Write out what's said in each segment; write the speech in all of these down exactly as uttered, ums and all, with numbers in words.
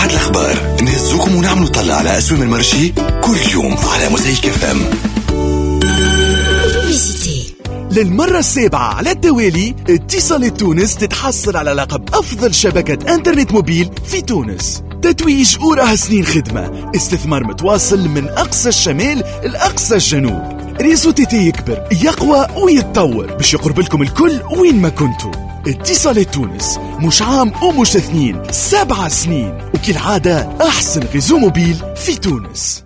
بعد الأخبار نهزوكم ونعملوا طلع على أسهم المرشي كل يوم على موزايك اف ام. للمرة السابعة على التوالي اتصالات تونس تتحصل على لقب أفضل شبكة انترنت موبيل في تونس. تتويج وراها سنين خدمة، استثمار متواصل من أقصى الشمال لأقصى الجنوب. ريزو تيتي يكبر يقوى ويتطور باش يقرب لكم الكل وين ما كنتوا. اتصالات تونس مش عام ومش اثنين، سبعة سنين، وكالعادة أحسن ريزو موبيل في تونس.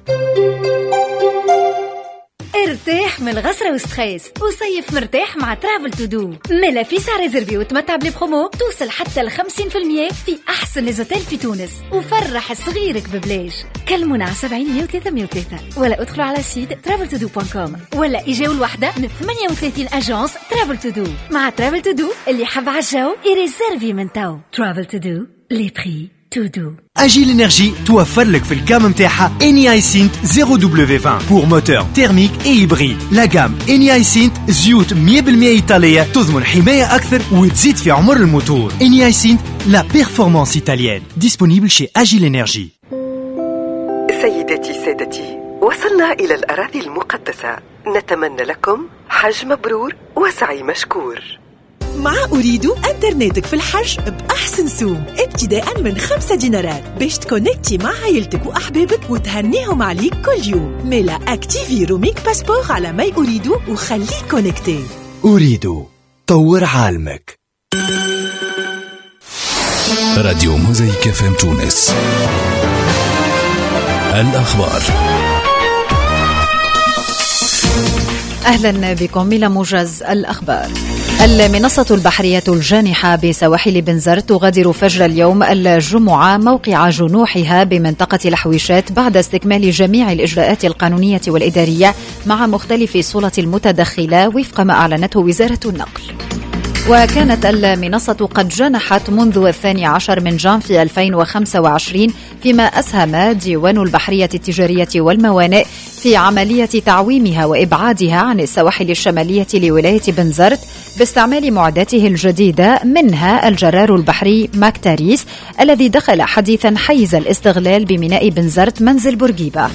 ارتاح من الغسرة وستريس وصيف مرتاح مع ترافل تو دو. ملا فيسا ريزرفي وتمتع بلي-برومو توصل حتى ل خمسين بالمية في أحسن ليزوتيل في تونس، وفرح صغيرك ببلاش. كلمونا على سبعين مية وثلاثة مية وثلاثة ولا ادخلوا على سيت ترافل تو دو دوت كوم ولا إجاو الوحدة من ثمانية وثلاثين أجانس ترافل تو دو. مع ترافل تو دو اللي حب عالجو يريزرفي من تو. ترافل تو دو لي بري تو دو. أجيل إنرجي توفر لك في الكام متاعها إني آي سينت زيرو دبليو عشرين pour moteur thermique et hybride. لا جام إني آي سينت زيوت مية بالمية إيطالية تضمن حماية أكثر وتزيد في عمر الموتور. إني آي سينت لا بيرفورمانس إيطاليان. disponible chez أجيل إنرجي. سيداتي سادتي، وصلنا إلى الأراضي المقدسة. نتمنى لكم حج مبرور وسعي مشكور. مع أريد أنترنتك في الحج بأحسن سوم ابتداء من خمسة دينارات باش تكونكتي مع عائلتك وأحبابك وتهنيهم عليك كل يوم. ميلا أكتيفي روميك باسبور على ماي أريد وخليك كونكتي. أريد طور عالمك. راديو موزايك اف ام تونس. الأخبار. أهلا بكم إلى موجز الأخبار. المنصة البحرية الجانحة بسواحل بنزرت تغادر فجر اليوم الجمعة موقع جنوحها بمنطقة الحويشات بعد استكمال جميع الإجراءات القانونية والإدارية مع مختلف السلطات المتدخلة وفق ما أعلنته وزارة النقل. وكانت المنصة قد جنحت منذ الثاني عشر من جانفي ألفين وخمسة وعشرين، فيما أسهم ديوان البحرية التجارية والموانئ في عملية تعويمها وإبعادها عن السواحل الشمالية لولاية بنزرت باستعمال معداته الجديدة، منها الجرار البحري ماكتاريس الذي دخل حديثا حيز الاستغلال بميناء بنزرت منزل بورقيبة.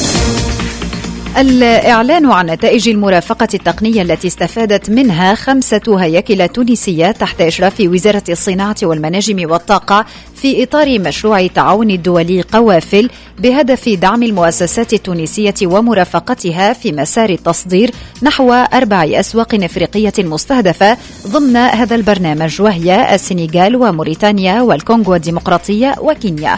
الإعلان عن نتائج المرافقة التقنية التي استفادت منها خمسة هياكل تونسية تحت إشراف وزارة الصناعة والمناجم والطاقة في إطار مشروع التعاون الدولي قوافل بهدف دعم المؤسسات التونسية ومرافقتها في مسار التصدير نحو أربع أسواق إفريقية مستهدفة ضمن هذا البرنامج، وهي السنغال وموريتانيا والكونغو الديمقراطية وكينيا.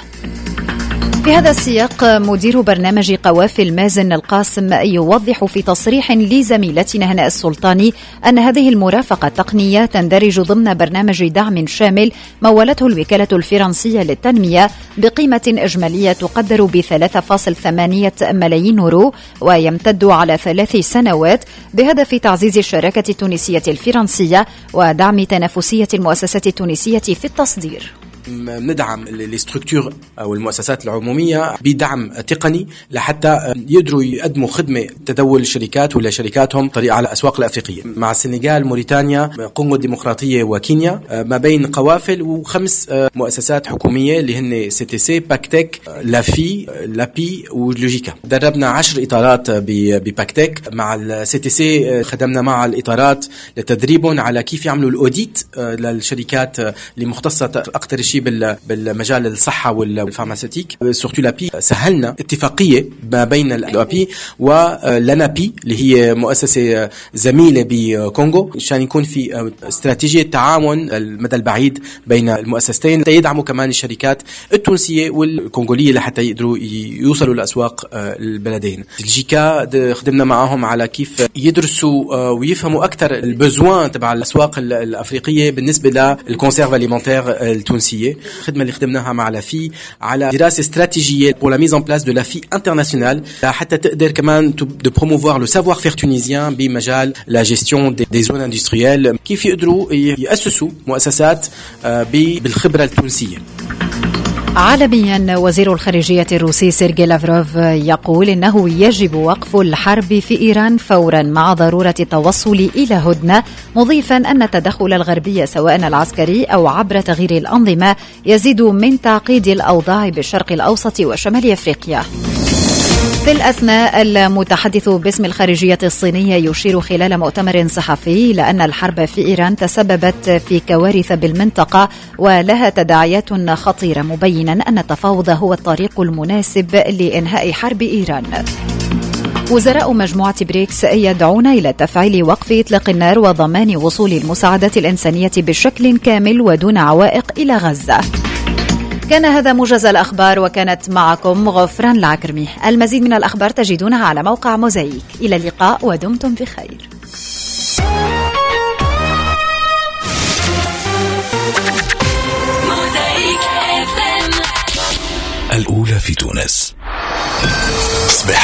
في هذا السياق مدير برنامج قوافل مازن القاسم يوضح في تصريح لزميلتنا هناء السلطاني أن هذه المرافقة التقنية تندرج ضمن برنامج دعم شامل مولته الوكالة الفرنسية للتنمية بقيمة إجمالية تقدر ب ثلاثة فاصلة ثمانية ملايين يورو، ويمتد على ثلاث سنوات بهدف تعزيز الشراكة التونسية الفرنسية ودعم تنافسية المؤسسات التونسية في التصدير. ندعم الاستراكتور أو المؤسسات العمومية بدعم تقني لحتى يقدروا يقدموا خدمة تدول الشركات ولا شركاتهم طريقة على الأسواق الأفريقية مع السنغال، موريتانيا، كونغو الديمقراطية وكينيا، ما بين قوافل وخمس مؤسسات حكومية اللي هن سي تي سي، باكتك، لافي، لابي ولوجيكا. دربنا عشر إطارات بباكتك. مع السي تي سي خدمنا مع الإطارات لتدريبهم على كيف يعملوا الأوديت للشركات اللي مختصة أكثر شيء بالمجال الصحة والفارماسيتيك. سورتو لابي سهلنا اتفاقية ما بين لابي ولانابي اللي هي مؤسسة زميلة بكونغو عشان يكون في استراتيجية تعاون المدى البعيد بين المؤسستين يدعموا كمان الشركات التونسية والكونغولية لحتى يقدروا يوصلوا لأسواق البلدين. بلجيكا خدمنا معهم على كيف يدرسوا ويفهموا أكثر البزوان تبع الأسواق الأفريقية بالنسبة للكونسيرف أليمنتير التونسية. الخدمة اللي خدمناها مع لافي على دراسة استراتيجية pour la mise en place de la F I internationale حتى تقدر كمان de promouvoir le savoir-faire tunisien بمجال la gestion des zones industrielles، كيف يقدروا يأسسوا مؤسسات بالخبرة التونسية. عالميا، وزير الخارجية الروسي سيرجي لافروف يقول إنه يجب وقف الحرب في إيران فورا مع ضرورة التوصل إلى هدنة، مضيفا أن التدخل الغربي سواء العسكري أو عبر تغيير الأنظمة يزيد من تعقيد الأوضاع بالشرق الأوسط وشمال أفريقيا. في الأثناء، المتحدث باسم الخارجية الصينية يشير خلال مؤتمر صحفي إلى أن الحرب في إيران تسببت في كوارث بالمنطقة ولها تداعيات خطيرة، مبينا أن التفاوض هو الطريق المناسب لإنهاء حرب إيران. وزراء مجموعة بريكس يدعون إلى تفعيل وقف إطلاق النار وضمان وصول المساعدات الإنسانية بشكل كامل ودون عوائق إلى غزة. كان هذا موجز الأخبار، وكانت معكم غفران العكرمي. المزيد من الأخبار تجدونها على موقع موزايك. إلى اللقاء ودمتم بخير. الأولى في تونس. اصبح